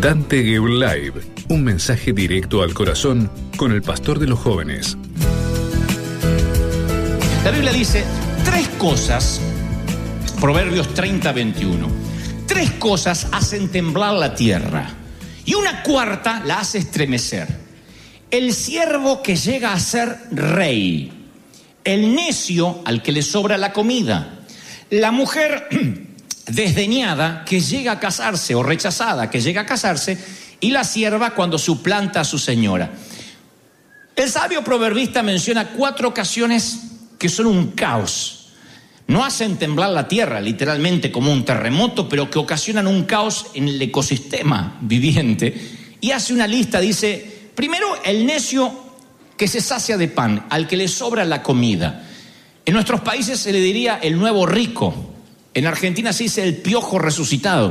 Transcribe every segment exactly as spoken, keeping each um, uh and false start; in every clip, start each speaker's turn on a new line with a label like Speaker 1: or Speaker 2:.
Speaker 1: Dante Gebel Live, un mensaje directo al corazón con el pastor de los jóvenes.
Speaker 2: La Biblia dice tres cosas, Proverbios treinta, veintiuno. Tres cosas hacen temblar la tierra y una cuarta la hace estremecer. El siervo que llega a ser rey, el necio al que le sobra la comida, la mujer desdeñada que llega a casarse o rechazada que llega a casarse y la sierva cuando suplanta a su señora. El sabio proverbista menciona cuatro ocasiones que son un caos. No hacen temblar la tierra literalmente como un terremoto, pero que ocasionan un caos en el ecosistema viviente. Y hace una lista, dice, primero el necio que se sacia de pan, al que le sobra la comida. En nuestros países se le diría el nuevo rico. En Argentina se dice el piojo resucitado.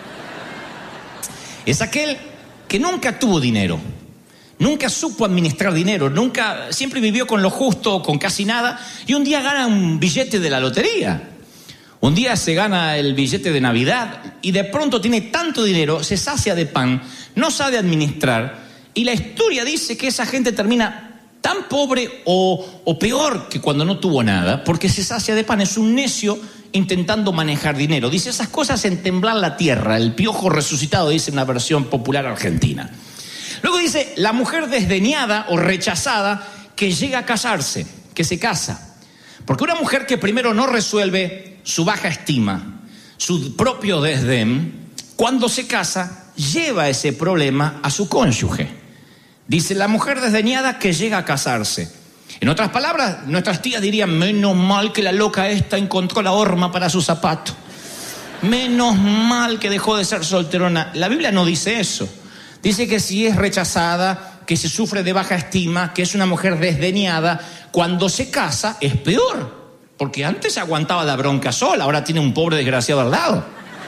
Speaker 2: Es aquel que nunca tuvo dinero, nunca supo administrar dinero, nunca, siempre vivió con lo justo, con casi nada, y un día gana un billete de la lotería. Un día se gana el billete de Navidad y de pronto tiene tanto dinero, se sacia de pan, no sabe administrar, y la historia dice que esa gente termina tan pobre o, o peor que cuando no tuvo nada, porque se sacia de pan, es un necio intentando manejar dinero. Dice esas cosas en temblar la tierra, el piojo resucitado, dice una versión popular argentina. Luego dice la mujer desdeñada o rechazada que llega a casarse, que se casa. Porque una mujer que primero no resuelve su baja estima, su propio desdén, cuando se casa, lleva ese problema a su cónyuge. Dice la mujer desdeñada que llega a casarse. En otras palabras, nuestras tías dirían, menos mal que la loca esta encontró la horma para su zapato. Menos mal que dejó de ser solterona. La Biblia no dice eso. Dice que si es rechazada, que se sufre de baja estima, que es una mujer desdeñada, cuando se casa es peor. Porque antes aguantaba la bronca sola, ahora tiene un pobre desgraciado al lado.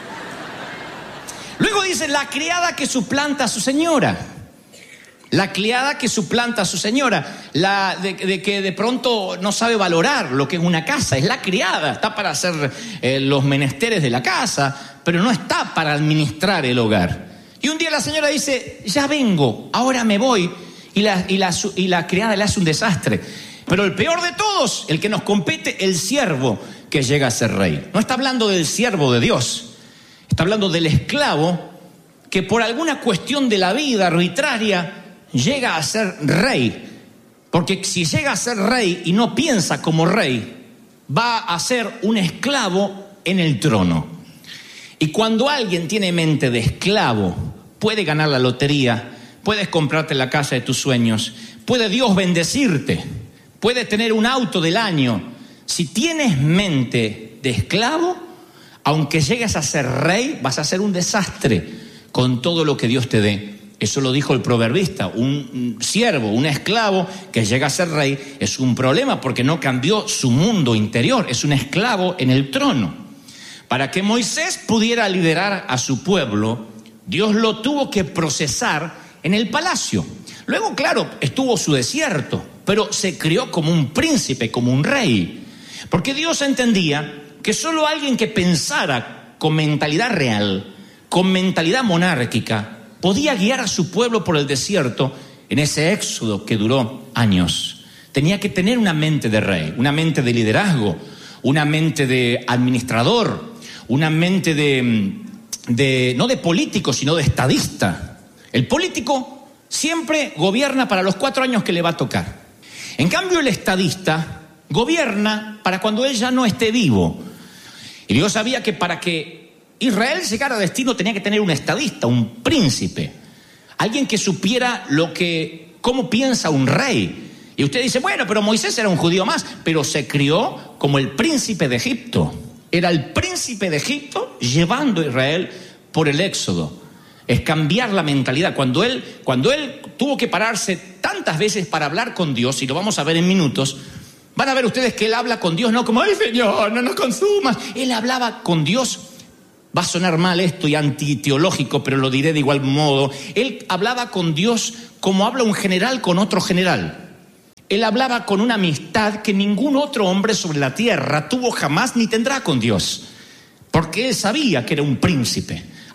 Speaker 2: Luego dice la criada que suplanta a su señora. La criada que suplanta a su señora, la de, de que de pronto no sabe valorar lo que es una casa. Es la criada, está para hacer eh, los menesteres de la casa, pero no está para administrar el hogar. Y un día la señora dice, ya vengo, ahora me voy, y la, y la, y la criada le hace un desastre. Pero el peor de todos, el que nos compete, el siervo que llega a ser rey. No está hablando del siervo de Dios, está hablando del esclavo que por alguna cuestión de la vida arbitraria llega a ser rey, porque si llega a ser rey y no piensa como rey, va a ser un esclavo en el trono. Y cuando alguien tiene mente de esclavo, puede ganar la lotería, puedes comprarte la casa de tus sueños, puede Dios bendecirte, puede tener un auto del año. Si tienes mente de esclavo, aunque llegues a ser rey, vas a ser un desastre con todo lo que Dios te dé. Eso lo dijo el proverbista, un siervo, un esclavo que llega a ser rey es un problema porque no cambió su mundo interior, es un esclavo en el trono. Para que Moisés pudiera liderar a su pueblo, Dios lo tuvo que procesar en el palacio. Luego, claro, estuvo su desierto, pero se crió como un príncipe, como un rey. Porque Dios entendía que solo alguien que pensara con mentalidad real, con mentalidad monárquica, podía guiar a su pueblo por el desierto en ese éxodo que duró años. Tenía que tener una mente de rey, una mente de liderazgo, una mente de administrador, una mente de, de no de político, sino de estadista. El político siempre gobierna para los cuatro años que le va a tocar. En cambio, el estadista gobierna para cuando él ya no esté vivo. Y Dios sabía que para que Israel llegara a destino tenía que tener un estadista, un príncipe, alguien que supiera lo que, cómo piensa un rey. Y usted dice, bueno, pero Moisés era un judío más, pero se crió como el príncipe de Egipto. Era el príncipe de Egipto llevando a Israel por el éxodo. Es cambiar la mentalidad. Cuando él, cuando él tuvo que pararse tantas veces para hablar con Dios, y lo vamos a ver en minutos, van a ver ustedes que él habla con Dios, no como, ay Señor, no nos consumas. Él hablaba con Dios. Va a sonar mal esto y antiteológico, pero lo diré de igual modo. Él hablaba con Dios como habla un general con otro general. Él hablaba con una amistad que ningún otro hombre sobre la tierra tuvo jamás ni tendrá con Dios. Porque él sabía que era un príncipe.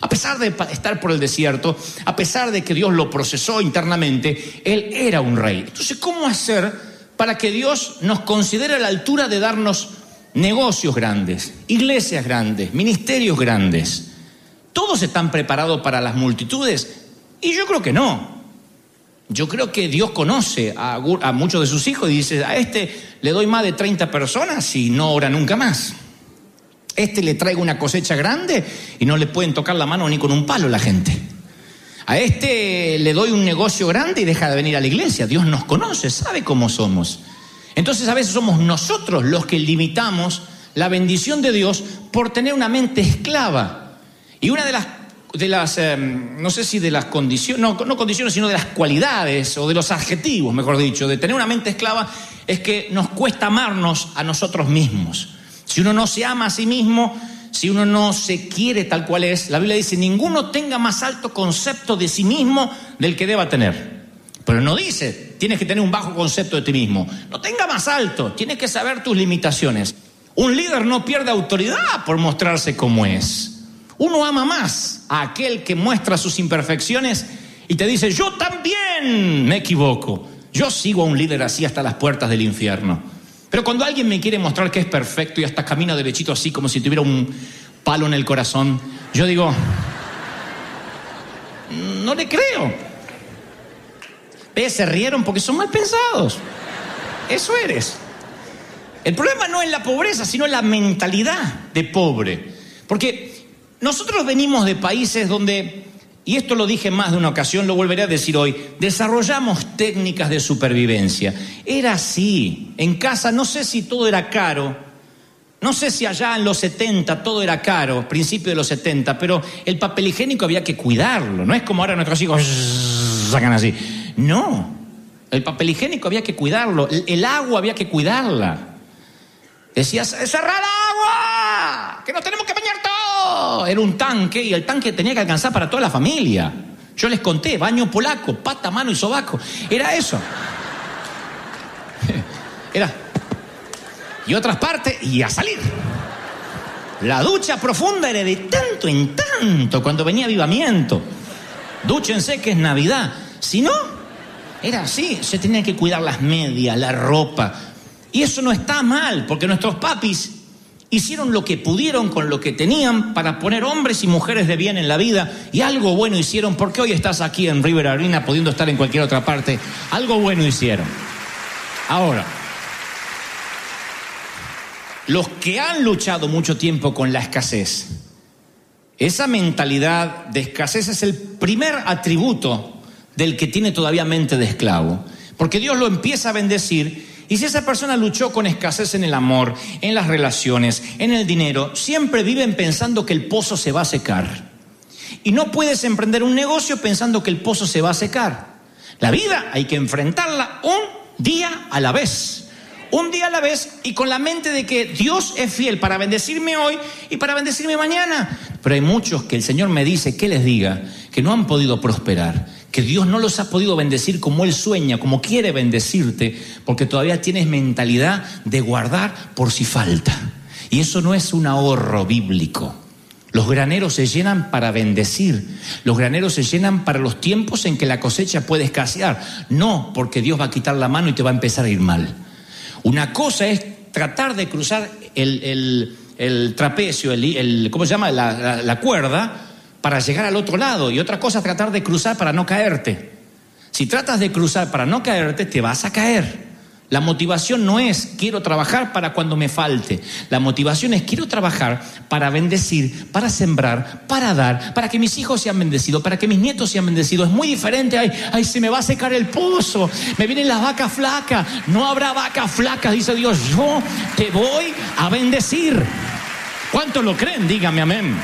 Speaker 2: A pesar de estar por el desierto, a pesar de que Dios lo procesó internamente, él era un rey. Entonces, ¿cómo hacer para que Dios nos considere a la altura de darnos negocios grandes, iglesias grandes, ministerios grandes? ¿Todos están preparados para las multitudes? Y yo creo que no. Yo creo que Dios conoce a, a muchos de sus hijos y dice, a este le doy más de treinta personas y no ora nunca más. Este le traigo una cosecha grande y no le pueden tocar la mano ni con un palo la gente. A este le doy un negocio grande y deja de venir a la iglesia. Dios nos conoce, sabe cómo somos. Entonces a veces somos nosotros los que limitamos la bendición de Dios por tener una mente esclava. Y una de las, de las eh, no sé si de las condiciones, no, no condiciones, sino de las cualidades o de los adjetivos, mejor dicho, de tener una mente esclava es que nos cuesta amarnos a nosotros mismos. Si uno no se ama a sí mismo, si uno no se quiere tal cual es, la Biblia dice, ninguno tenga más alto concepto de sí mismo del que deba tener. Pero no dice, tienes que tener un bajo concepto de ti mismo. No tenga más alto, tienes que saber tus limitaciones. Un líder no pierde autoridad por mostrarse como es. Uno ama más a aquel que muestra sus imperfecciones y te dice, yo también me equivoco. Yo sigo a un líder así hasta las puertas del infierno. Pero cuando alguien me quiere mostrar que es perfecto y hasta camina derechito así como si tuviera un palo en el corazón, yo digo, no le creo. ¿Ves? Se rieron porque son mal pensados. Eso eres. El problema no es la pobreza, sino la mentalidad de pobre. Porque nosotros venimos de países donde, y esto lo dije más de una ocasión, lo volveré a decir hoy, desarrollamos técnicas de supervivencia. Era así. En casa no sé si todo era caro, no sé si allá en los setenta todo era caro, principio de los setenta, pero el papel higiénico había que cuidarlo. No es como ahora nuestros hijos sacan así. No, el papel higiénico había que cuidarlo, el, el agua había que cuidarla. Decías, ¡cerrar agua! ¡Que nos tenemos que bañar todos! Era un tanque y el tanque tenía que alcanzar para toda la familia. Yo les conté, baño polaco, pata, mano y sobaco. Era eso. Era. Y otras partes, y a salir. La ducha profunda era de tanto en tanto cuando venía avivamiento. Dúchense que es Navidad. Si no, era así. Se tenían que cuidar las medias, la ropa. Y eso no está mal, porque nuestros papis hicieron lo que pudieron con lo que tenían para poner hombres y mujeres de bien en la vida, y algo bueno hicieron, porque hoy estás aquí en River Arena pudiendo estar en cualquier otra parte. Algo bueno hicieron. Ahora, los que han luchado mucho tiempo con la escasez, esa mentalidad de escasez es el primer atributo del que tiene todavía mente de esclavo, porque Dios lo empieza a bendecir. Y si esa persona luchó con escasez en el amor, en las relaciones, en el dinero, siempre viven pensando que el pozo se va a secar. Y no puedes emprender un negocio pensando que el pozo se va a secar. La vida hay que enfrentarla un día a la vez. Un día a la vez y con la mente de que Dios es fiel para bendecirme hoy y para bendecirme mañana. Pero hay muchos que el Señor me dice que les diga que no han podido prosperar, que Dios no los ha podido bendecir como Él sueña, como quiere bendecirte, porque todavía tienes mentalidad de guardar por si falta. Y eso no es un ahorro bíblico. Los graneros se llenan para bendecir. Los graneros se llenan para los tiempos en que la cosecha puede escasear. No porque Dios va a quitar la mano y te va a empezar a ir mal. Una cosa es tratar de cruzar el, el, el trapecio, el, el, ¿cómo se llama? La, la, la cuerda, para llegar al otro lado. Y otra cosa es tratar de cruzar para no caerte. Si tratas de cruzar para no caerte, te vas a caer. La motivación no es quiero trabajar para cuando me falte. La motivación es quiero trabajar para bendecir, para sembrar, para dar, para que mis hijos sean bendecidos, para que mis nietos sean bendecidos. Es muy diferente. Ay, ay, se me va a secar el pozo. Me vienen las vacas flacas. No habrá vacas flacas, dice Dios. Yo te voy a bendecir. ¿Cuántos lo creen? Dígame amén.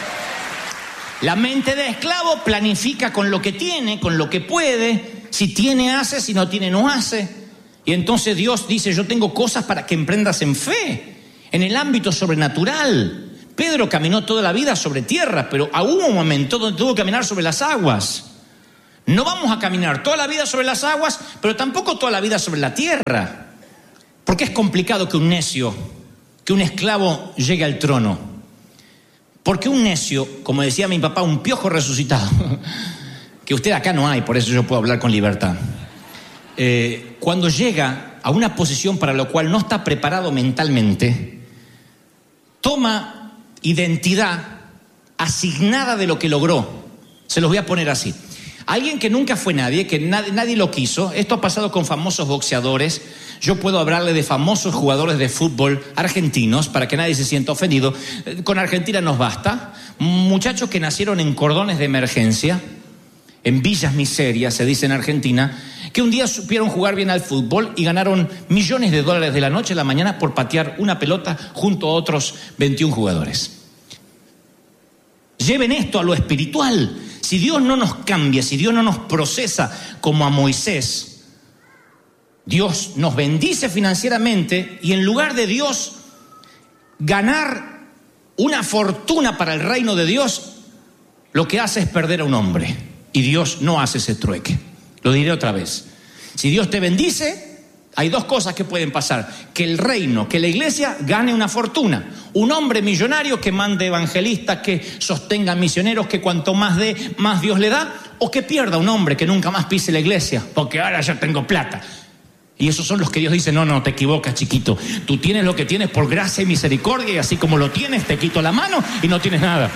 Speaker 2: La mente de esclavo planifica con lo que tiene, con lo que puede. Si tiene, hace. Si no tiene, no hace. Y entonces Dios dice, yo tengo cosas para que emprendas en fe, en el ámbito sobrenatural. Pedro caminó toda la vida sobre tierra, pero hubo un momento donde tuvo que caminar sobre las aguas. No vamos a caminar toda la vida sobre las aguas, pero tampoco toda la vida sobre la tierra. Porque es complicado que un necio, que un esclavo llegue al trono. Porque un necio, como decía mi papá, un piojo resucitado, que usted acá no hay, por eso yo puedo hablar con libertad, eh, cuando llega a una posición para la cual no está preparado mentalmente, toma identidad asignada de lo que logró. Se los voy a poner así. Alguien que nunca fue nadie, que nadie, nadie lo quiso. Esto ha pasado con famosos boxeadores. Yo puedo hablarle de famosos jugadores de fútbol argentinos para que nadie se sienta ofendido. Con Argentina nos basta. Muchachos que nacieron en cordones de emergencia, en villas miserias, se dice en Argentina, que un día supieron jugar bien al fútbol y ganaron millones de dólares de la noche a la mañana por patear una pelota junto a otros veintiún jugadores. Lleven esto a lo espiritual. Si Dios no nos cambia, si Dios no nos procesa como a Moisés, Dios nos bendice financieramente y en lugar de Dios ganar una fortuna para el reino de Dios, lo que hace es perder a un hombre. Y Dios no hace ese trueque. Lo diré otra vez. Si Dios te bendice, hay dos cosas que pueden pasar. Que el reino, que la iglesia gane una fortuna. Un hombre millonario que mande evangelistas, que sostenga misioneros, que cuanto más dé, más Dios le da. O que pierda un hombre que nunca más pise la iglesia, porque ahora ya tengo plata. Y esos son los que Dios dice, no, no, te equivocas, chiquito. Tú tienes lo que tienes por gracia y misericordia, y así como lo tienes, te quito la mano y no tienes nada.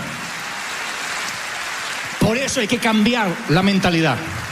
Speaker 2: Por eso hay que cambiar la mentalidad.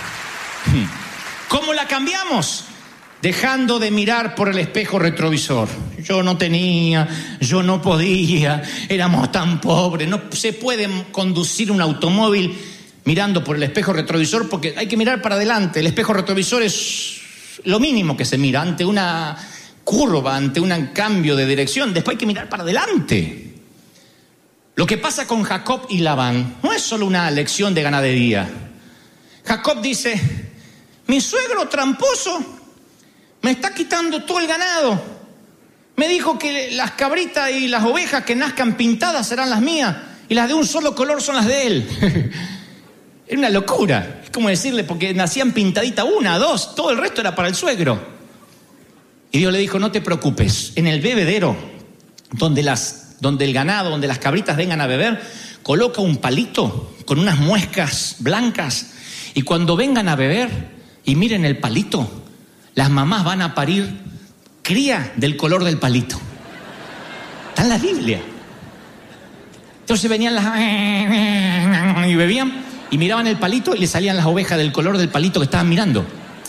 Speaker 2: ¿Cómo la cambiamos? Dejando de mirar por el espejo retrovisor. Yo no tenía, yo no podía, éramos tan pobres. No se puede conducir un automóvil mirando por el espejo retrovisor porque hay que mirar para adelante. El espejo retrovisor es lo mínimo que se mira ante una curva, ante un cambio de dirección. Después hay que mirar para adelante. Lo que pasa con Jacob y Labán no es solo una lección de ganadería. Jacob dice, mi suegro tramposo me está quitando todo el ganado. Me dijo que las cabritas y las ovejas que nazcan pintadas serán las mías y las de un solo color son las de él. Era una locura. Es como decirle, porque nacían pintaditas una, dos, todo el resto era para el suegro. Y Dios le dijo, no te preocupes, en el bebedero donde las donde el ganado, donde las cabritas vengan a beber, coloca un palito con unas muescas blancas y cuando vengan a beber y miren el palito, las mamás van a parir cría del color del palito. Está en la Biblia. Entonces venían las y bebían y miraban el palito y le salían las ovejas del color del palito que estaban mirando.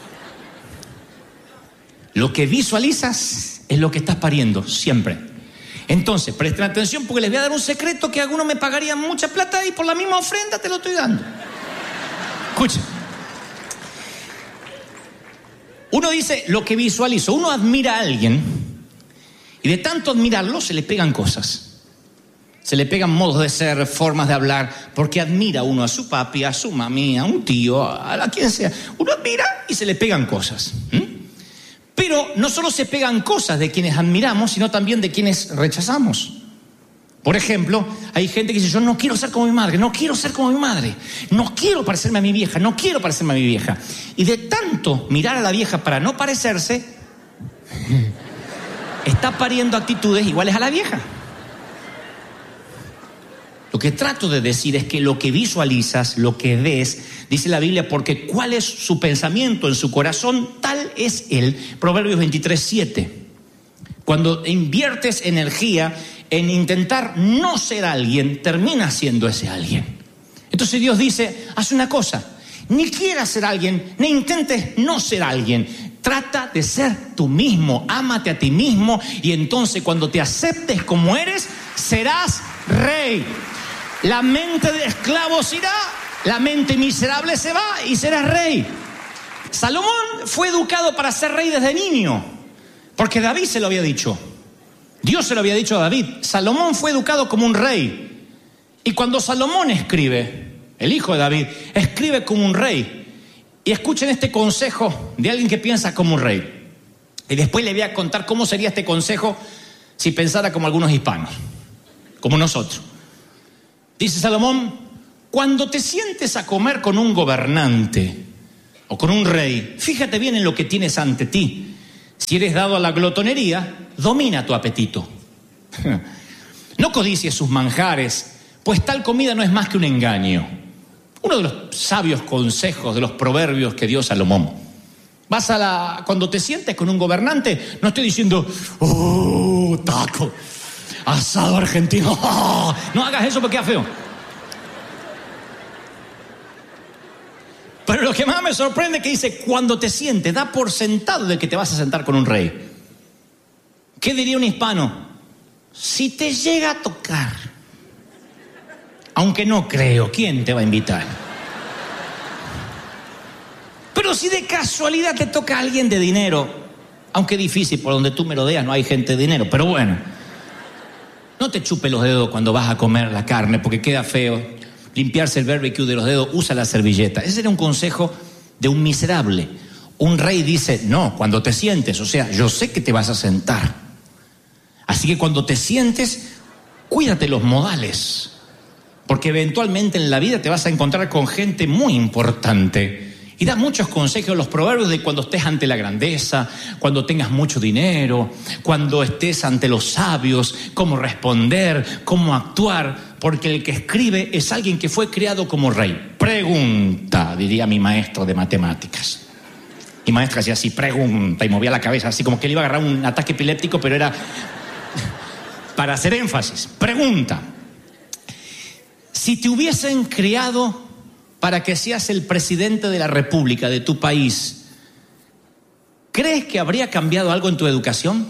Speaker 2: Lo que visualizas es lo que estás pariendo siempre. Entonces, presten atención porque les voy a dar un secreto que algunos me pagarían mucha plata y por la misma ofrenda te lo estoy dando. Escuchen. Uno dice lo que visualizo. Uno admira a alguien y de tanto admirarlo se le pegan cosas. Se le pegan modos de ser, formas de hablar, porque admira uno a su papi, a su mami, a un tío, a, a quien sea. Uno admira y se le pegan cosas. ¿Mm? Pero no solo se pegan cosas de quienes admiramos, sino también de quienes rechazamos. Por ejemplo, hay gente que dice, yo no quiero ser como mi madre, no quiero ser como mi madre, no quiero parecerme a mi vieja, no quiero parecerme a mi vieja. Y de tanto mirar a la vieja para no parecerse, está pariendo actitudes iguales a la vieja. Lo que trato de decir es que lo que visualizas, lo que ves, dice la Biblia, porque cuál es su pensamiento en su corazón, tal es él. Proverbios veintitrés, siete. Cuando inviertes energía en intentar no ser alguien, terminas siendo ese alguien. Entonces Dios dice, haz una cosa, ni quieras ser alguien, ni intentes no ser alguien. Trata de ser tú mismo, ámate a ti mismo y entonces cuando te aceptes como eres, serás rey. La mente de esclavo se irá, la mente miserable se va y serás rey. Salomón fue educado para ser rey desde niño, porque David se lo había dicho. Dios se lo había dicho a David. Salomón fue educado como un rey. Y cuando Salomón escribe, el hijo de David, escribe como un rey. Y escuchen este consejo de alguien que piensa como un rey. Y después le voy a contar cómo sería este consejo si pensara como algunos hispanos, como nosotros. Dice Salomón, cuando te sientes a comer con un gobernante o con un rey, fíjate bien en lo que tienes ante ti. Si eres dado a la glotonería, domina tu apetito. No codicies sus manjares, pues tal comida no es más que un engaño. Uno de los sabios consejos de los proverbios que dio Salomón. Vas a la, cuando te sientes con un gobernante, no estoy diciendo, oh, taco, asado argentino, oh. No hagas eso porque queda feo. Pero lo que más me sorprende es que dice, cuando te sientes, da por sentado de que te vas a sentar con un rey. ¿Qué diría un hispano? Si te llega a tocar, aunque no creo, ¿quién te va a invitar? Pero si de casualidad te toca a alguien de dinero, aunque difícil, por donde tú merodeas no hay gente de dinero, pero bueno, no te chupe los dedos cuando vas a comer la carne porque queda feo. Limpiarse el barbecue de los dedos, usa la servilleta. Ese era un consejo de un miserable. Un rey dice, no, cuando te sientes, o sea, yo sé que te vas a sentar. Así que cuando te sientes, cuídate los modales. Porque eventualmente en la vida te vas a encontrar con gente muy importante. Y da muchos consejos, los proverbios de cuando estés ante la grandeza, cuando tengas mucho dinero, cuando estés ante los sabios, cómo responder, cómo actuar, porque el que escribe es alguien que fue criado como rey. Pregunta, diría mi maestro de matemáticas. Mi maestra hacía así, pregunta, y movía la cabeza así como que le iba a agarrar un ataque epiléptico, pero era para hacer énfasis. Pregunta, si te hubiesen criado para que seas el presidente de la República de tu país, ¿crees que habría cambiado algo en tu educación?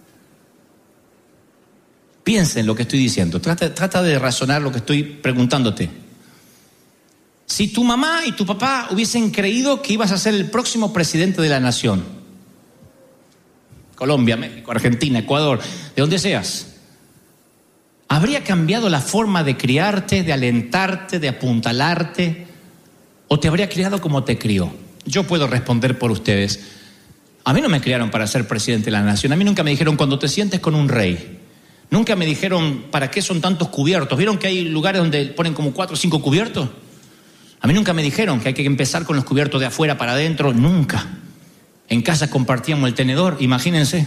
Speaker 2: Piensa en lo que estoy diciendo, trata, trata de razonar lo que estoy preguntándote. Si tu mamá y tu papá hubiesen creído que ibas a ser el próximo presidente de la nación, Colombia, México, Argentina, Ecuador, de donde seas, ¿habría cambiado la forma de criarte, de alentarte, de apuntalarte? ¿O te habría criado como te crió? Yo puedo responder por ustedes. A mí no me criaron para ser presidente de la nación. A mí nunca me dijeron, cuando te sientes con un rey. Nunca me dijeron, ¿para qué son tantos cubiertos? ¿Vieron que hay lugares donde ponen como cuatro o cinco cubiertos? A mí nunca me dijeron que hay que empezar con los cubiertos de afuera para adentro. Nunca. En casa compartíamos el tenedor, imagínense.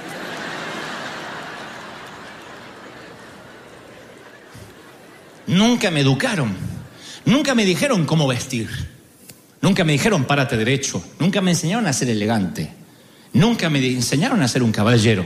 Speaker 2: Nunca me educaron. Nunca me dijeron cómo vestir. Nunca me dijeron párate derecho. Nunca me enseñaron a ser elegante. Nunca me enseñaron a ser un caballero.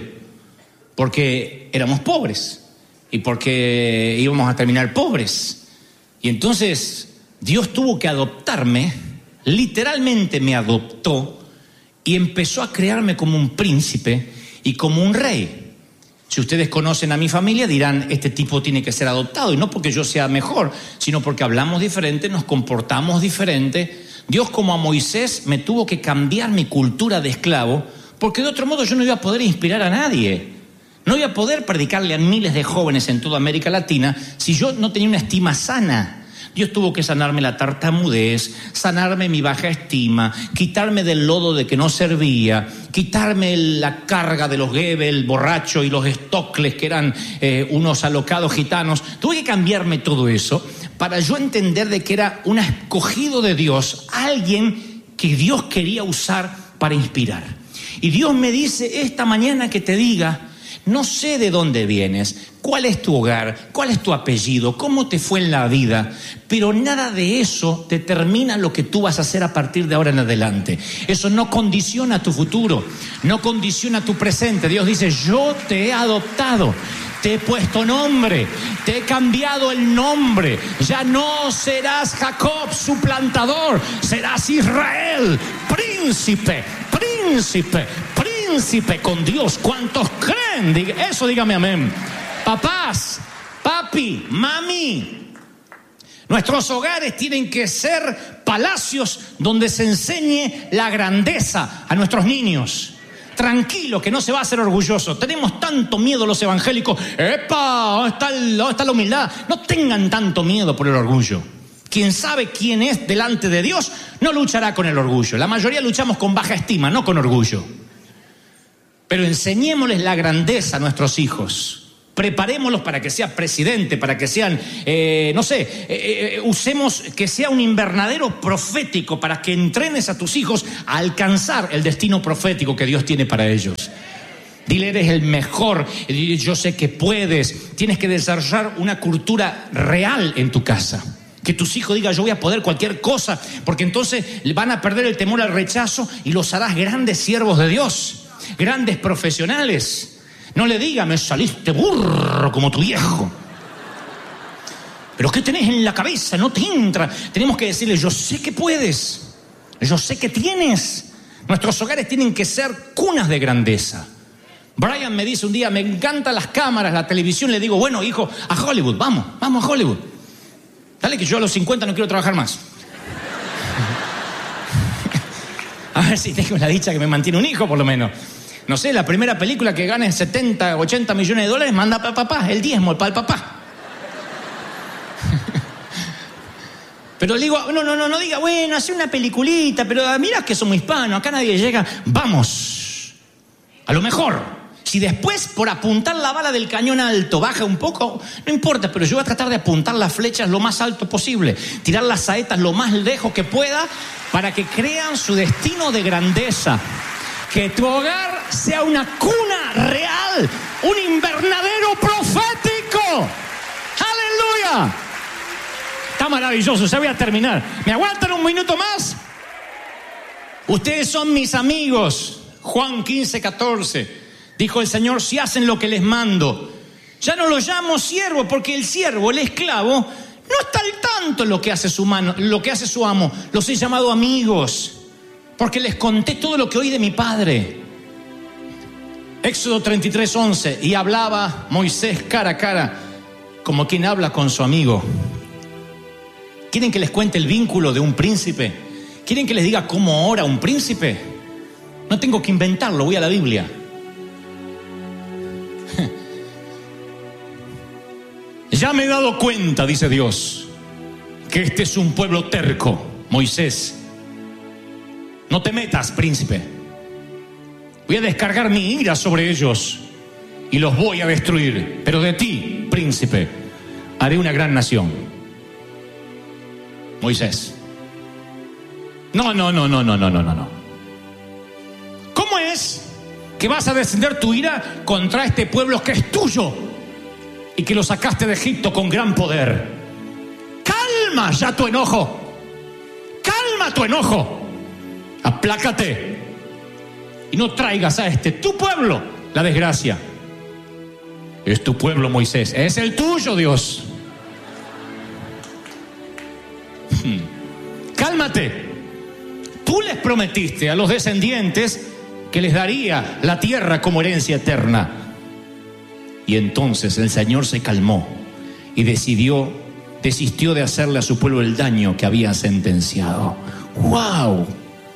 Speaker 2: Porque éramos pobres. Y porque íbamos a terminar pobres. Y entonces Dios tuvo que adoptarme. Literalmente me adoptó. Y empezó a crearme como un príncipe y como un rey. Si ustedes conocen a mi familia dirán, este tipo tiene que ser adoptado, y no porque yo sea mejor, sino porque hablamos diferente, nos comportamos diferente. Dios, como a Moisés, me tuvo que cambiar mi cultura de esclavo, porque de otro modo yo no iba a poder inspirar a nadie. No iba a poder predicarle a miles de jóvenes en toda América Latina si yo no tenía una estima sana. Dios tuvo que sanarme la tartamudez, sanarme mi baja estima, quitarme del lodo de que no servía, quitarme la carga de los Goebbels, el borracho, y los Stokles, que eran eh, unos alocados gitanos. Tuve que cambiarme todo eso para yo entender de que era un escogido de Dios, alguien que Dios quería usar para inspirar. Y Dios me dice esta mañana que te diga, no sé de dónde vienes, cuál es tu hogar, cuál es tu apellido, cómo te fue en la vida, pero nada de eso determina lo que tú vas a hacer a partir de ahora en adelante. Eso no condiciona tu futuro, no condiciona tu presente. Dios dice, yo te he adoptado, te he puesto nombre, te he cambiado el nombre. Ya no serás Jacob, suplantador, serás Israel, príncipe, príncipe, príncipe con Dios. ¿Cuántos creen? Diga, eso dígame amén. Papás, papi, mami, nuestros hogares tienen que ser palacios donde se enseñe la grandeza a nuestros niños. Tranquilo, que no se va a hacer orgulloso. Tenemos tanto miedo los evangélicos. ¡Epa! ¿Dónde está, el, dónde está la humildad? No tengan tanto miedo por el orgullo. Quien sabe quién es delante de Dios no luchará con el orgullo. La mayoría luchamos con baja estima, no con orgullo. Pero enseñémosles la grandeza a nuestros hijos. Preparémoslos para que sea presidente, para que sean, eh, no sé, eh, eh, usemos que sea un invernadero profético para que entrenes a tus hijos a alcanzar el destino profético que Dios tiene para ellos. Dile, eres el mejor, yo sé que puedes. Tienes que desarrollar una cultura real en tu casa. Que tus hijos digan, yo voy a poder cualquier cosa, porque entonces van a perder el temor al rechazo y los harás grandes siervos de Dios, grandes profesionales. No le diga, me saliste burro como tu viejo. Pero ¿qué tenés en la cabeza? No te entra. Tenemos que decirle, yo sé que puedes, yo sé que tienes. Nuestros hogares tienen que ser cunas de grandeza. Brian me dice un día, me encantan las cámaras, la televisión. Le digo, bueno, hijo, a Hollywood, vamos, vamos a Hollywood. Dale que yo a los cincuenta no quiero trabajar más. A ver si tengo la dicha que me mantiene un hijo, por lo menos. No sé, la primera película que gane setenta, ochenta millones de dólares, manda para papá, el diezmo para el papá. Pero le digo, no, no, no, no diga, bueno, hace una peliculita, pero mira que somos hispanos, acá nadie llega. Vamos, a lo mejor. Si después, por apuntar la bala del cañón alto, baja un poco, no importa, pero yo voy a tratar de apuntar las flechas lo más alto posible, tirar las saetas lo más lejos que pueda, para que crean su destino de grandeza. Que tu hogar sea una cuna real, un invernadero profético. ¡Aleluya! Está maravilloso, ya voy a terminar. ¿Me aguantan un minuto más? Ustedes son mis amigos. Juan quince, catorce. Dijo el Señor, si hacen lo que les mando. Ya no lo llamo siervo, porque el siervo, el esclavo, no está al tanto en lo que hace su mano, lo que hace su amo. Los he llamado amigos, porque les conté todo lo que oí de mi Padre. Éxodo treinta y tres, once. Y hablaba Moisés cara a cara, como quien habla con su amigo. ¿Quieren que les cuente el vínculo de un príncipe? ¿Quieren que les diga cómo ora un príncipe? No tengo que inventarlo, voy a la Biblia. Ya me he dado cuenta, dice Dios, que este es un pueblo terco. Moisés, no te metas, príncipe. Voy a descargar mi ira sobre ellos y los voy a destruir. Pero de ti, príncipe, haré una gran nación. Moisés. No, no, no, no, no, no, no, no. ¿Cómo es que vas a descender tu ira contra este pueblo que es tuyo y que lo sacaste de Egipto con gran poder? Calma ya tu enojo. Calma tu enojo. Aplácate. Y no traigas a este, tu pueblo, la desgracia. Es tu pueblo, Moisés. Es el tuyo, Dios. Hmm. Cálmate. Tú les prometiste a los descendientes que les daría la tierra como herencia eterna. Y entonces el Señor se calmó y decidió, desistió de hacerle a su pueblo el daño que había sentenciado. ¡Wow!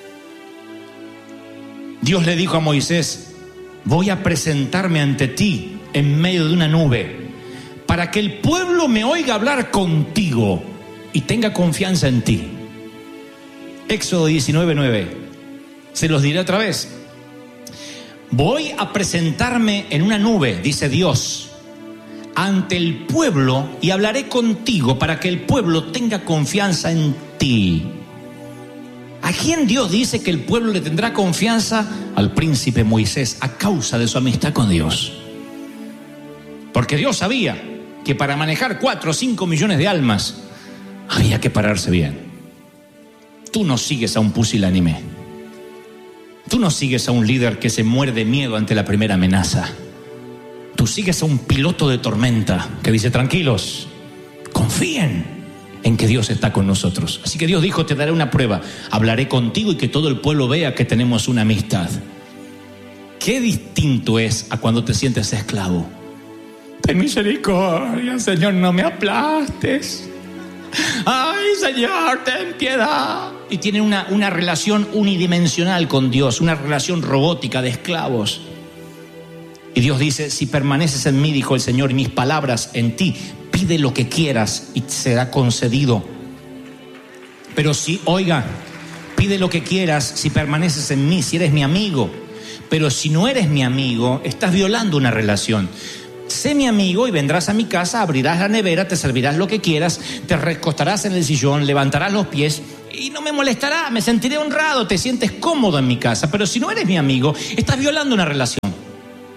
Speaker 2: Dios le dijo a Moisés, voy a presentarme ante ti en medio de una nube para que el pueblo me oiga hablar contigo y tenga confianza en ti. Éxodo diecinueve, nueve. Se los diré otra vez. Voy a presentarme en una nube, dice Dios, ante el pueblo y hablaré contigo para que el pueblo tenga confianza en ti. ¿A quién Dios dice que el pueblo le tendrá confianza? Al príncipe Moisés, a causa de su amistad con Dios. Porque Dios sabía que para manejar cuatro o cinco millones de almas había que pararse bien. Tú no sigues a un pusilánime. Tú no sigues a un líder que se muere de miedo ante la primera amenaza. Tú sigues a un piloto de tormenta que dice, tranquilos, confíen en que Dios está con nosotros. Así que Dios dijo, te daré una prueba. Hablaré contigo y que todo el pueblo vea que tenemos una amistad. Qué distinto es a cuando te sientes esclavo. Ten misericordia, Señor, no me aplastes. Ay, Señor, ten piedad. Y tienen una, una relación unidimensional con Dios, una relación robótica de esclavos. Y Dios dice, si permaneces en mí, dijo el Señor, y mis palabras en ti, pide lo que quieras y será concedido. Pero si, oiga, pide lo que quieras si permaneces en mí, si eres mi amigo. Pero si no eres mi amigo, estás violando una relación. Sé mi amigo y vendrás a mi casa, abrirás la nevera, te servirás lo que quieras, te recostarás en el sillón, levantarás los pies y no me molestará, me sentiré honrado, te sientes cómodo en mi casa. Pero si no eres mi amigo, estás violando una relación.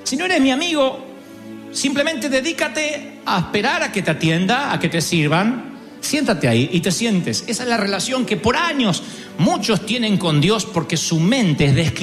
Speaker 2: Si no eres mi amigo, simplemente dedícate a esperar a que te atienda, a que te sirvan. Siéntate ahí y te sientes. Esa es la relación que por años muchos tienen con Dios porque su mente es de esclavitud.